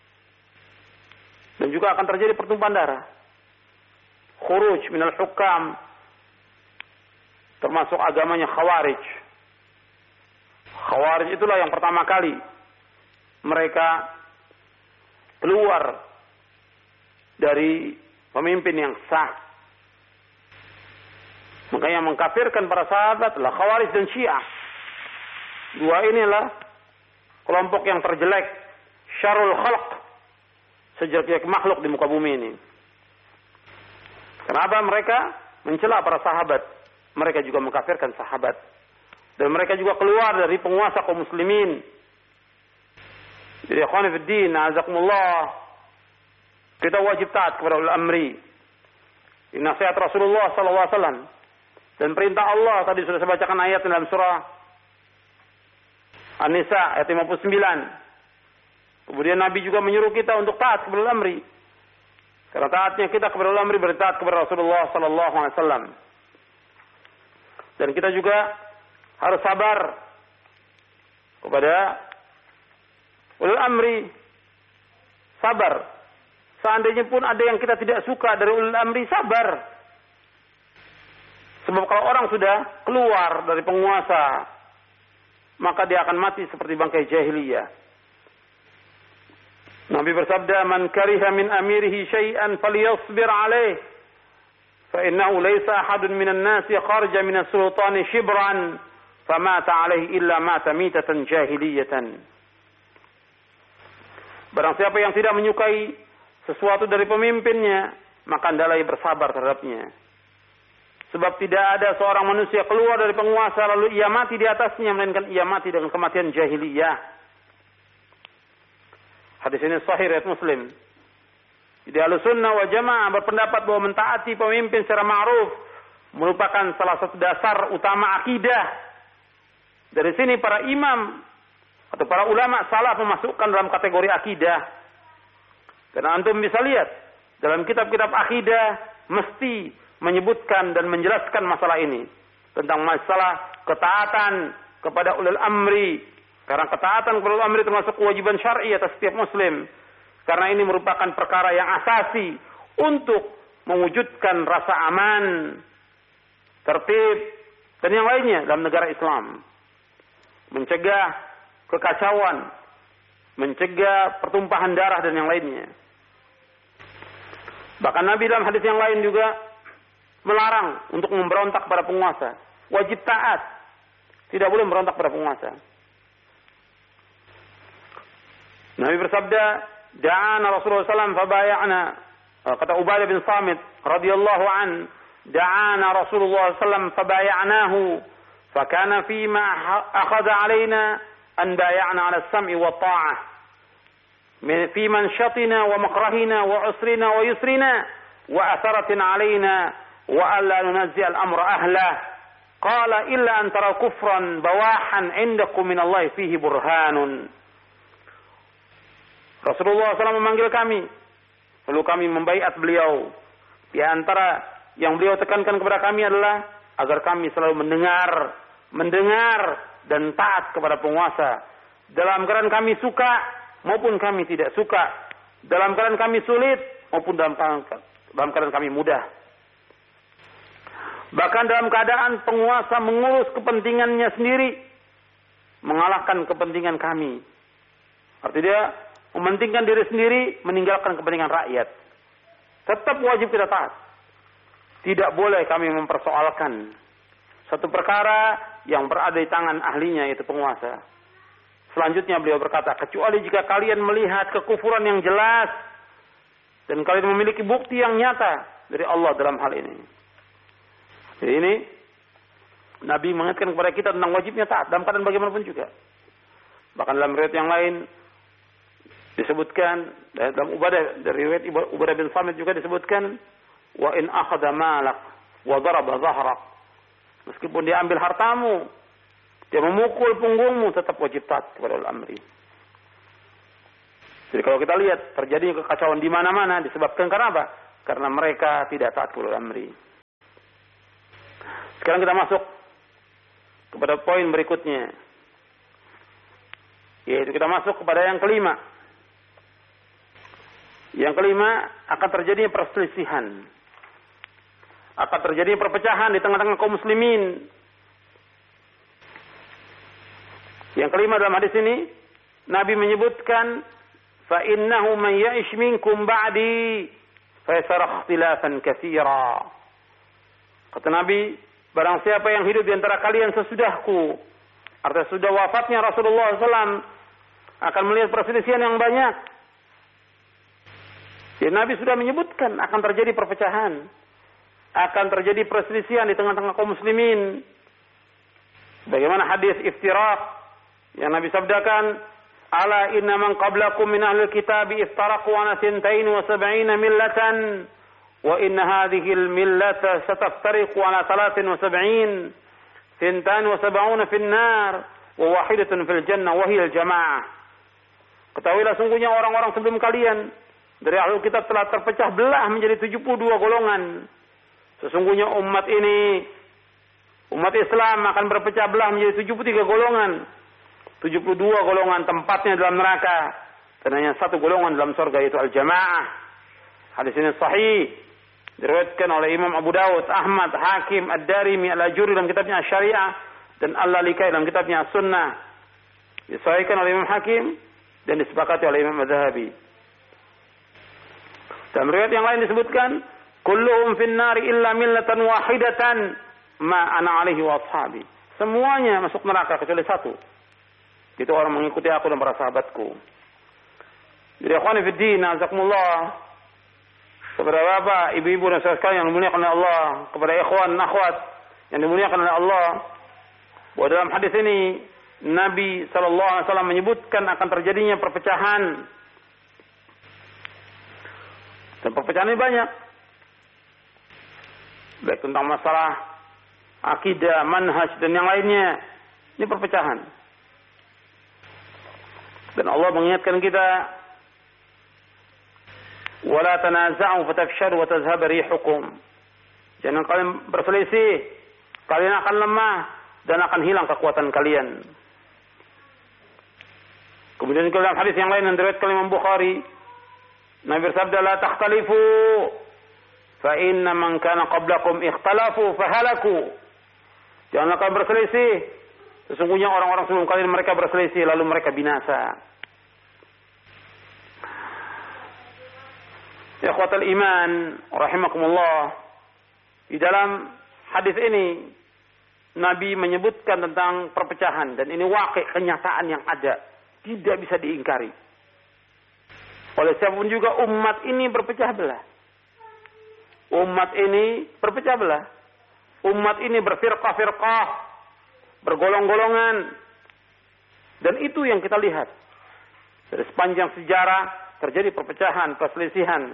Dan juga akan terjadi pertumpahan darah. Khuruj minal hukam. Termasuk agamanya Khawarij. Khawarij itulah yang pertama kali mereka keluar dari pemimpin yang sah. Makanya mengkafirkan para sahabat adalah Khawarij dan Syiah. Dua inilah kelompok yang terjelek, syarrul khalq, sejelek-jelek makhluk di muka bumi ini. Kenapa mereka mencela para sahabat? Mereka juga mengkafirkan sahabat. Dan mereka juga keluar dari penguasa kaum muslimin. Jadi ikhwan fiddin, azakumullah, kita wajib taat kepada ulil amri. Nasihat Rasulullah SAW. Dan perintah Allah tadi sudah saya bacakan ayat dalam surah An-Nisa ayat 59. Kemudian Nabi juga menyuruh kita untuk taat kepada ulil amri. Karena taatnya kita kepada ulil amri berarti taat kepada Rasulullah sallallahu alaihi wasallam. Dan kita juga harus sabar kepada ulil amri. Sabar. Seandainya pun ada yang kita tidak suka dari ulil amri, sabar. Sebab kalau orang sudah keluar dari penguasa, maka dia akan mati seperti bangkai jahiliyah. Nabi bersabda, "Man kariha min amirihi syai'an falyasbir 'alaih, fa innahu laysa ahadun minan nasi kharaja min as-sultani shibran, famata 'alaihi illa mata mitatan jahiliyatan." Barang siapa yang tidak menyukai sesuatu dari pemimpinnya, maka hendaklah ia bersabar terhadapnya. Sebab tidak ada seorang manusia keluar dari penguasa lalu ia mati di atasnya, melainkan ia mati dengan kematian jahiliyah. Hadis ini sahih riwayat Muslim. Jadi Ahlussunnah wal Jamaah berpendapat bahwa mentaati pemimpin secara ma'ruf merupakan salah satu dasar utama akidah. Dari sini para imam atau para ulama salaf memasukkan dalam kategori akidah. Karena antum bisa lihat dalam kitab-kitab akidah mesti menyebutkan dan menjelaskan masalah ini. Tentang masalah ketaatan kepada ulil amri. Karena ketaatan kepada ulil amri termasuk kewajiban syar'i atas setiap muslim. Karena ini merupakan perkara yang asasi untuk mewujudkan rasa aman, tertib, dan yang lainnya dalam negara Islam. Mencegah kekacauan, mencegah pertumpahan darah dan yang lainnya. Bahkan Nabi dalam hadis yang lain juga melarang untuk memberontak pada penguasa. Wajib taat. Tidak boleh memberontak pada penguasa. Nabi bersabda, "Da'ana Rasulullah SAW fabaya'na." Kata Ubadah bin Samit radhiyallahu an, "Da'ana Rasulullah SAW fabaya'nahu, fakana fima akhadha 'alaina an bay'ana 'ala as-sam'i wa ta'ah. Fi manshatina wa makrahina wa usrina wa yusrina wa atharatin 'alaina wa alla nunazzi al-amra ahlah. Qala illa an tara kufran bawahan indakum min Allah fihi burhanun." Rasulullah SAW memanggil kami, lalu kami membaiat beliau. Di antara yang beliau tekankan kepada kami adalah agar kami selalu mendengar dan taat kepada penguasa. Dalam keadaan kami suka maupun kami tidak suka, dalam keadaan kami sulit maupun dalam keadaan kami mudah. Bahkan dalam keadaan penguasa mengurus kepentingannya sendiri, mengalahkan kepentingan kami. Artinya dia mementingkan diri sendiri, meninggalkan kepentingan rakyat. Tetap wajib kita taat. Tidak boleh kami mempersoalkan satu perkara yang berada di tangan ahlinya, yaitu penguasa. Selanjutnya beliau berkata, kecuali jika kalian melihat kekufuran yang jelas dan kalian memiliki bukti yang nyata dari Allah dalam hal ini. Jadi ini Nabi mengingatkan kepada kita tentang wajibnya taat dalam keadaan bagaimanapun juga. Bahkan dalam riwayat yang lain disebutkan, dalam dari riwayat Ubadah bin Samit juga disebutkan, wa in akhadha malak wa daraba dhahrak. Meskipun dia ambil hartamu, dia memukul punggungmu, tetap wajib taat kepada ulil amri. Jadi kalau kita lihat terjadinya kekacauan di mana-mana disebabkan karena apa? Karena mereka tidak taat kepada ulil amri. Sekarang kita masuk kepada poin berikutnya. Yaitu kita masuk kepada yang kelima. Yang kelima, akan terjadi perselisihan. Akan terjadi perpecahan di tengah-tengah kaum muslimin. Yang kelima dalam hadis ini, Nabi menyebutkan, فَإِنَّهُ مَنْ يَعِشْ مِنْكُمْ بَعْدِي فَيَسَرَ اخْتِلَافًا كَثِيرًا. Kata Nabi, barang siapa yang hidup di antara kalian sesudahku, artinya sudah wafatnya Rasulullah SAW, akan melihat perselisihan yang banyak. Jadi Nabi sudah menyebutkan akan terjadi perpecahan, akan terjadi perselisihan di tengah-tengah kaum muslimin. Bagaimana hadis iftiraq yang Nabi sabdakan, ala inna man qablakum min ahli kitab iftaraqu ala 72 millatan wa inna hadhihi al-millata sataftariqu ala 73 72 fi an-nar wa wahidatun fil jannah wa hiya al-jamaah. Ketahuilah sungguhnya orang-orang sebelum kalian dari ahli kitab telah terpecah belah menjadi 72 golongan. Sesungguhnya umat ini, umat Islam akan berpecah belah menjadi 73 golongan. 72 golongan tempatnya dalam neraka. Dan hanya satu golongan dalam surga, yaitu al-jamaah. Hadis ini sahih. Diriwayatkan oleh Imam Abu Dawud, Ahmad, Hakim, Ad-Darimi, Al-Ajuri dalam kitabnya Syariah. Dan Al-Lalikai dalam kitabnya Sunnah. Disahihkan oleh Imam Hakim. Dan disepakati oleh Imam Adz-Dzahabi. Dalam riwayat yang lain disebutkan, kulluhum finnari illa millatan wahidatan ma ana alaihi wa ashabi. Semuanya masuk neraka kecuali satu. Itu orang mengikuti aku dan para sahabatku. Jadi akhwani fiddin, azakumullah, kepada bapak, ibu-ibu dan saudara sekalian yang dimuliakan oleh Allah, kepada ikhwan, akhwat yang dimuliakan oleh Allah, bahwa dalam hadis ini Nabi SAW menyebutkan akan terjadinya perpecahan. Dan perpecahan ini banyak. Baik tentang masalah akidah, manhaj dan yang lainnya. Ini perpecahan. Dan Allah mengingatkan kita, wala tanaza'u fatafshalu wa tadhhab rihukum. Jangan kalian berselisih, kalian akan lemah dan akan hilang kekuatan kalian. Kemudian dalam hadis yang lain yang diriwayatkan Imam Bukhari, Nabi bersabda, la takhtalifu fa inna man kana qablakum ikhtalafu fahalaku. Janganlah kalian berselisih. Sesungguhnya orang-orang sebelum kalian mereka berselisih lalu mereka binasa. Ya ikhwatal iman rahimakumullah. Di dalam hadis ini Nabi menyebutkan tentang perpecahan dan ini waqi' kenyataan yang ada, tidak bisa diingkari. Oleh siapapun juga umat ini berpecah belah. Umat ini berpecah belah. Umat ini berfirqah-firqah, bergolong-golongan. Dan itu yang kita lihat. Dari sepanjang sejarah terjadi perpecahan, perselisihan.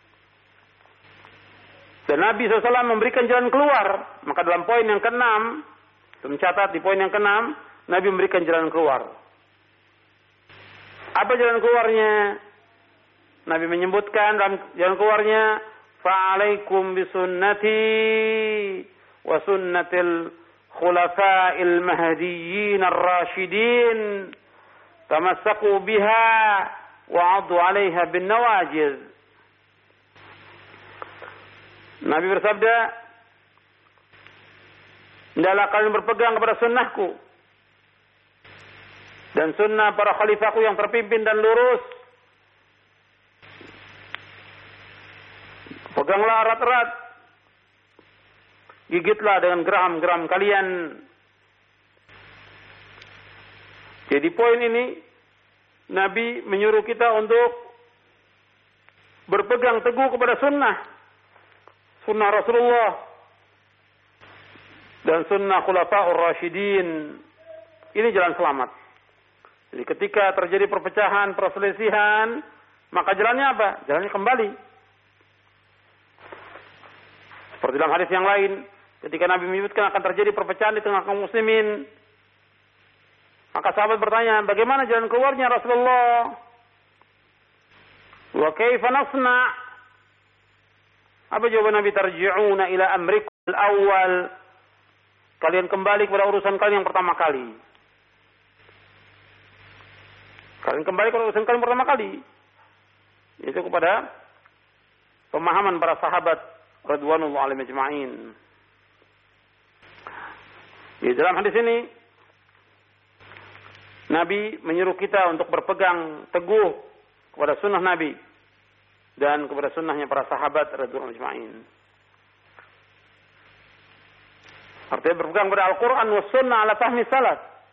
Dan Nabi SAW memberikan jalan keluar. Maka dalam poin yang ke-6, mencatat di poin yang ke-6, Nabi memberikan jalan keluar. Apa jalan keluarnya? Nabi menyebutkan dalam jalan keluarnya, fa'alaikum bisunnati wa sunnatil khulafa'il mahdiyyin ar-rasyidin tamassaku biha wa 'addu 'alaiha bin nawajiz. Nabi bersabda, hendaklah kalian berpegang kepada sunnahku dan sunnah para khalifahku yang terpimpin dan lurus. Peganglah erat-erat, gigitlah dengan geram-geram kalian. Jadi poin ini Nabi menyuruh kita untuk berpegang teguh kepada sunnah Rasulullah dan sunnah khulafa'ur rasyidin. Ini jalan selamat. Jadi ketika terjadi perpecahan, perselisihan, maka jalannya apa? Jalannya kembali. Seperti dalam hadis yang lain, ketika Nabi menyebutkan akan terjadi perpecahan di tengah kaum muslimin, maka sahabat bertanya, bagaimana jalan keluarnya Rasulullah? Wa kaifa nasna'? Apa jawaban Nabi? Tarji'una ila amrikum al-awwal kalian kembali kepada urusan kalian yang pertama kali. Kalian kembali kepada urusan kalian pertama kali. Itu kepada pemahaman para sahabat radhiyallahu alaihim ajma'in. Di dalam hadis ini Nabi menyuruh kita untuk berpegang teguh kepada sunnah Nabi dan kepada sunnahnya para sahabat radhiyallahu ajma'in. Artinya berpegang pada Al-Quran wa sunnah ala fahmi salaf.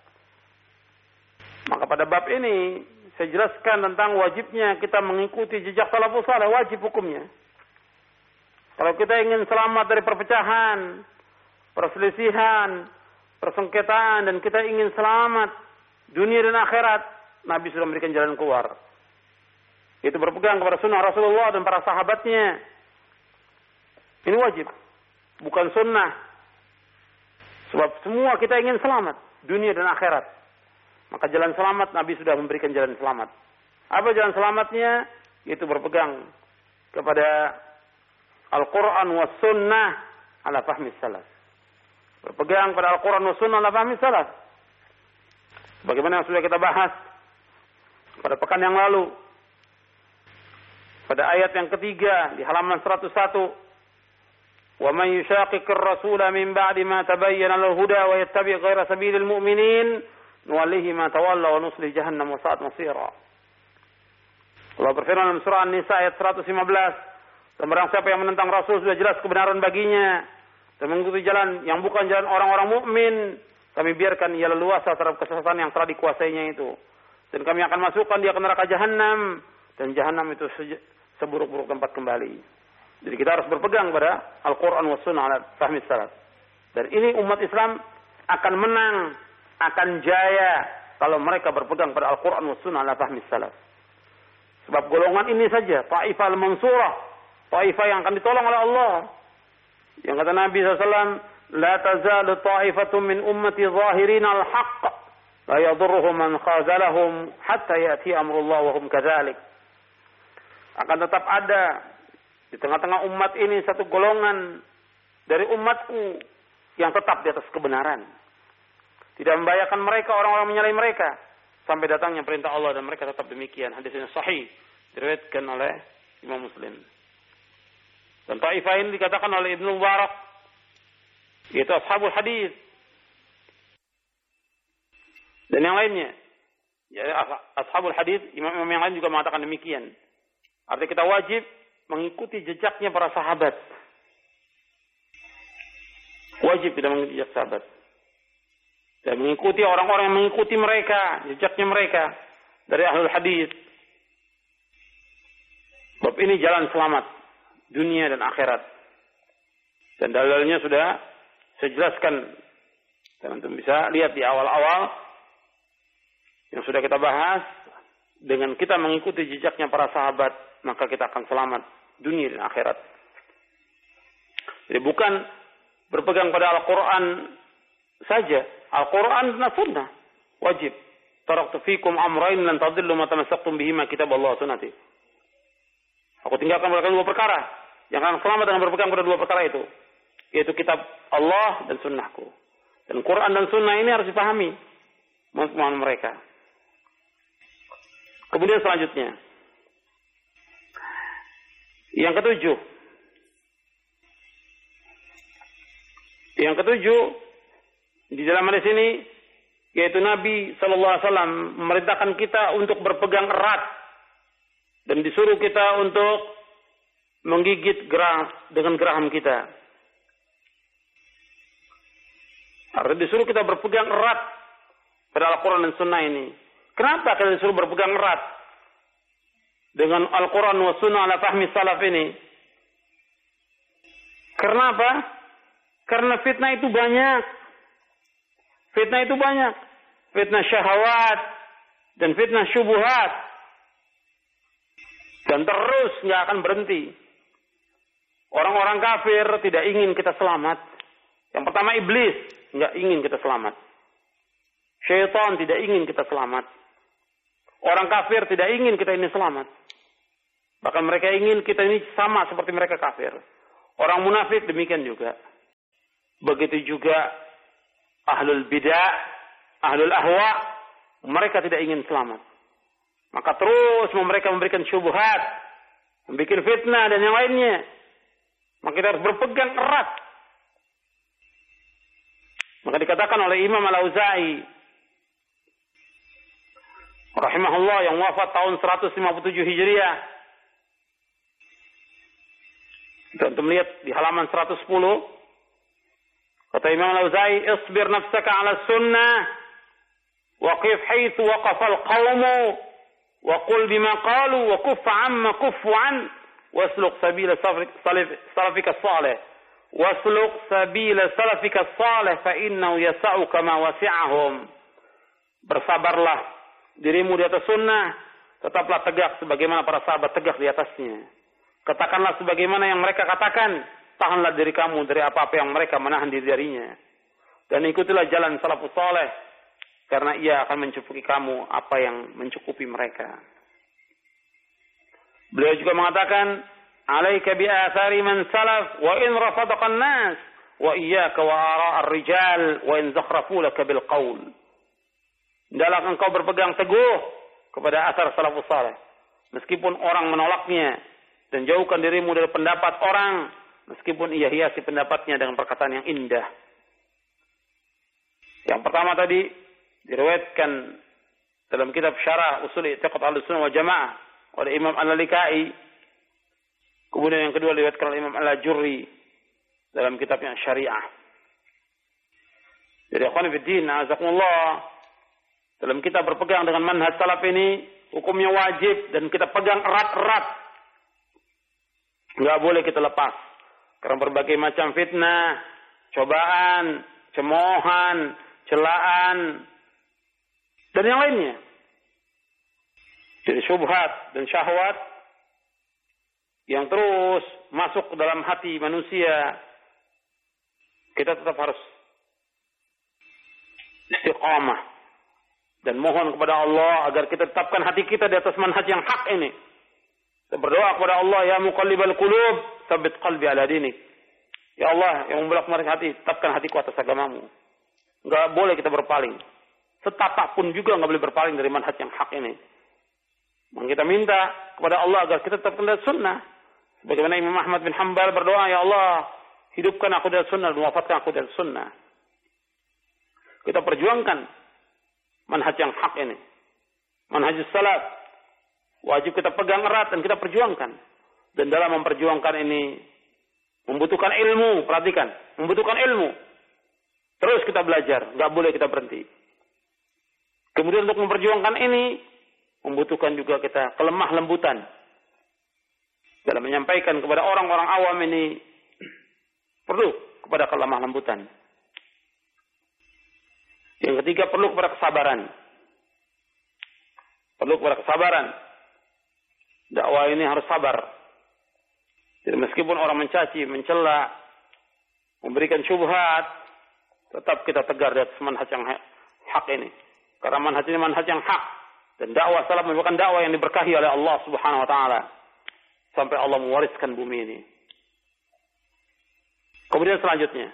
Maka pada bab ini saya jelaskan tentang wajibnya kita mengikuti jejak salafus saleh, wajib hukumnya. Kalau kita ingin selamat dari perpecahan, perselisihan, persengketaan, dan kita ingin selamat dunia dan akhirat, Nabi sudah memberikan jalan keluar. Itu berpegang kepada sunnah Rasulullah dan para sahabatnya. Ini wajib, bukan sunnah. Sebab semua kita ingin selamat, dunia dan akhirat. Maka jalan selamat, Nabi sudah memberikan jalan selamat. Apa jalan selamatnya? Itu berpegang kepada Al-Quran wa sunnah ala fahmi salaf. Berpegang pada Al-Quran wa sunnah ala fahmi salaf. Bagaimana yang sudah kita bahas pada pekan yang lalu. Pada ayat yang ketiga di halaman 101. Wa man yushaqiqir rasula min ba'di ma tabayyana lahu huda wa yattabi' ghayra sabilil mu'minin nuwallihi ma tawalla wa nuslih jahannam wa sa'at masira. Allah berfirman dalam surah An-Nisa ayat 115, dan barang siapa yang menentang Rasul sudah jelas kebenaran baginya dan mengikuti jalan yang bukan jalan orang-orang mukmin, kami biarkan ia leluasa terhadap kesesatan yang telah dikuasainya itu. Dan kami akan masukkan dia ke neraka Jahannam, dan Jahannam itu seburuk-buruk tempat kembali. Jadi kita harus berpegang pada Al-Quran wa sunnah ala fahmi salaf. Dan ini umat Islam akan menang, akan jaya kalau mereka berpegang pada Al-Quran wa sunnah ala fahmi salaf. Sebab golongan ini saja, Ta'ifah al-Mansurah, Ta'ifah yang akan ditolong oleh Allah. Yang kata Nabi SAW, La tazalu ta'ifatum min ummati zahirin al-haqq, la yadurruhum man khazalahum, hatta ya'ti amrullah wa hum kadzalik. Akan tetap ada di tengah-tengah umat ini satu golongan dari umatku yang tetap di atas kebenaran. Tidak membahayakan mereka, orang-orang menyalahi mereka, sampai datangnya perintah Allah, dan mereka tetap demikian. Hadisnya sahih, diriwayatkan oleh Imam Muslim. Dan Taifah ini dikatakan oleh Ibnu Mubarak, yaitu ashabul hadis. Dan yang lainnya, ya, ashabul hadis, imam-imam yang lain juga mengatakan demikian. Artinya kita wajib mengikuti jejaknya para sahabat. Wajib kita mengikuti jejak sahabat. Dan mengikuti orang-orang yang mengikuti mereka, jejaknya mereka dari ahlul hadis. Sebab ini jalan selamat dunia dan akhirat. Dan dalilnya sudah saya jelaskan. Dan antum bisa lihat di awal-awal yang sudah kita bahas. Dengan kita mengikuti jejaknya para sahabat, maka kita akan selamat dunia dan akhirat. Jadi bukan berpegang pada Al-Quran saja. Al-Quran dan Sunnah wajib. Taraktu fikum amrain lan tadillu ma tamassaktum bihima kitab Allah sunnati. Aku tinggalkan dua perkara yang akan selamat dengan berpegang pada dua perkara itu, yaitu kitab Allah dan sunnahku. Dan Quran dan sunnah ini harus dipahami pemahaman mereka. Kemudian selanjutnya, yang ketujuh, di dalam hadis ini, yaitu Nabi Sallallahu Alaihi Wasallam memerintahkan kita untuk berpegang erat dan disuruh kita untuk menggigit dengan geraham kita. Artinya disuruh kita berpegang erat pada Al-Quran dan Sunnah ini. Kenapa kita disuruh berpegang erat dengan Al-Quran wa Sunnah ala fahmi salaf ini? Karena apa? Karena fitnah itu banyak. Fitnah syahwat dan fitnah syubuhat. Dan terus nggak akan berhenti. Orang-orang kafir tidak ingin kita selamat. Yang pertama iblis nggak ingin kita selamat. Syaitan tidak ingin kita selamat. Orang kafir tidak ingin kita ini selamat. Bahkan mereka ingin kita ini sama seperti mereka kafir. Orang munafik demikian juga. Begitu juga ahlul bidah, ahlul ahwa, mereka tidak ingin selamat. Maka terus mereka memberikan syubhat, membuat fitnah dan yang lainnya. Maka kita harus berpegang erat. Maka dikatakan oleh Imam Al-Auza'i rahimahullah yang wafat tahun 157 Hijriah. Kita melihat di halaman 110. Kata Imam Al-Auza'i, "Isbir nafsaka 'ala sunnah wa qif haitsu waqafa al-qaumu wa qul bima qalu wa kuffa 'amma kuffu 'an wasluk sabila salafika salih wasluk sabila salafika salih fa innahu yas'u kama wasi'ahum." Bersabarlah dirimu di atas sunnah, tetaplah tegak sebagaimana para sahabat tegak di atasnya. Katakanlah sebagaimana yang mereka katakan, tahanlah diri kamu dari apa-apa yang mereka menahan diri darinya. Dan ikutilah jalan salafus saleh, karena ia akan mencukupi kamu apa yang mencukupi mereka. Beliau juga mengatakan, "Alaika bi athari man salaf wa in rafadaka an-nas wa iyyaka wa ara' ar-rijal wa in zakhrafu laka bil qaul." Hendaklah engkau berpegang teguh kepada asar salafus saleh, meskipun orang menolaknya, dan jauhkan dirimu dari pendapat orang, meskipun ia hiasi pendapatnya dengan perkataan yang indah. Yang pertama tadi diriwayatkan dalam kitab Syarah Ushul I'tiqad Ahlussunnah wal Jamaah oleh Imam Al-Lalikai. Kemudian yang kedua diriwayatkan oleh Imam Al-Ajurri dalam kitabnya Syariah. Jadi akhwan fiddin, azakumullah, dalam kita berpegang dengan manhaj salaf ini, hukumnya wajib dan kita pegang erat-erat. Enggak boleh kita lepas. Karena berbagai macam fitnah, cobaan, cemoohan, celaan, dan yang lainnya. Jadi syubhat dan syahwat yang terus masuk ke dalam hati manusia, kita tetap harus istiqamah dan mohon kepada Allah agar kita tetapkan hati kita di atas manhaj yang hak ini. Kita berdoa kepada Allah, "Ya muqallibal qulub, tsabbit qalbi ala dinik." Ya Allah, yang membolak-balik hati, tetapkan hatiku atas agamamu. Enggak boleh kita berpaling. Setapak pun juga enggak boleh berpaling dari manhaj yang hak ini. Maka kita minta kepada Allah agar kita tetap di sunnah. Sebagaimana Imam Ahmad bin Hanbal berdoa, "Ya Allah, hidupkan aku di sunnah dan wafatkan aku di sunnah." Kita perjuangkan manhaj yang hak ini. Manhaj salaf. Wajib kita pegang erat dan kita perjuangkan. Dan dalam memperjuangkan ini membutuhkan ilmu, perhatikan, membutuhkan ilmu. Terus kita belajar, nggak boleh kita berhenti. Kemudian untuk memperjuangkan ini membutuhkan juga kita kelemah lembutan dalam menyampaikan kepada orang-orang awam ini, perlu kepada kelemah lembutan. Yang ketiga, perlu kepada kesabaran. Perlu kepada kesabaran. Dakwah ini harus sabar. Jadi meskipun orang mencaci, mencela, memberikan syubhat, tetap kita tegar di atas manhaj yang hak ini. Karena manhaj ini manhaj yang hak. Dan dakwah salaf merupakan dakwah yang diberkahi oleh Allah Subhanahu wa taala sampai Allah mewariskan bumi ini. Kemudian selanjutnya,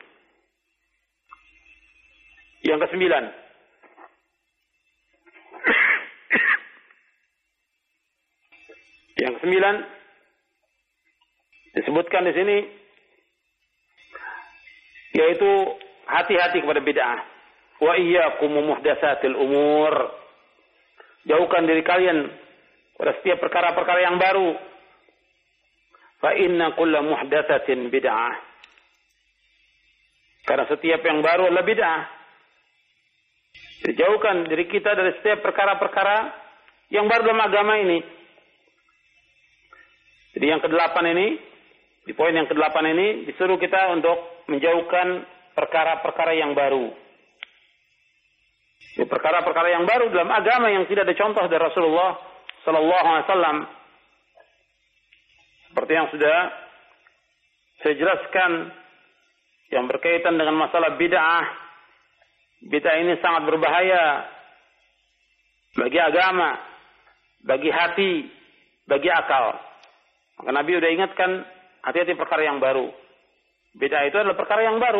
yang ke-9, yang ke-9 disebutkan di sini, yaitu hati-hati kepada bid'ah. Wa iyyakum muhdatsatil umur. Jauhkan diri kalian pada setiap perkara-perkara yang baru. Fa inna kulla muhdatsatin bid'ah. Karena setiap yang baru adalah bid'ah. Jauhkan diri kita dari setiap perkara-perkara yang baru dalam agama ini. Jadi yang ke-8 ini, di poin yang ke-8 ini, disuruh kita untuk menjauhkan perkara-perkara yang baru. Jadi perkara-perkara yang baru dalam agama yang tidak ada contoh dari Rasulullah Sallallahu Alaihi Wasallam. Seperti yang sudah saya jelaskan, yang berkaitan dengan masalah bid'ah. Bid'ah ini sangat berbahaya bagi agama, bagi hati, bagi akal. Maka Nabi sudah ingatkan, hati-hati perkara yang baru. Bid'ah itu adalah perkara yang baru.